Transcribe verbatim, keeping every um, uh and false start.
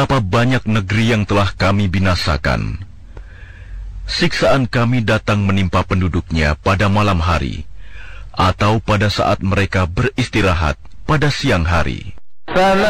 betapa banyak negeri yang telah kami binasakan. Siksaan kami datang menimpa penduduknya pada malam hari, atau pada saat mereka beristirahat pada siang hari.